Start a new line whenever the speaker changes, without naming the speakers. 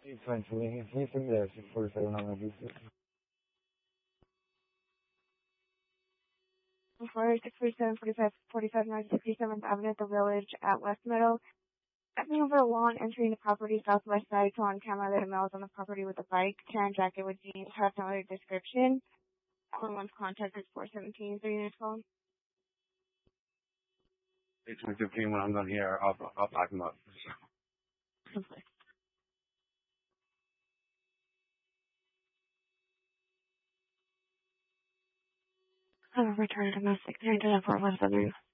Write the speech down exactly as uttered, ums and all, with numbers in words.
Eventually, anything there, six forty-seven on the visit.
Before six forty-seven, forty-five, forty-five North sixty-seventh Avenue at the Village at West Meadow. Stepping over a lawn, entering the property southwest side, saw on camera that a male was on the property with a bike, tan jacket with jeans, has no other description. Everyone's contact is four seventeen, three minutes phone.
eight twenty fifteen, when I'm done here, I'll, I'll pack them up.
Okay. I have returned domestic nine to four one seven.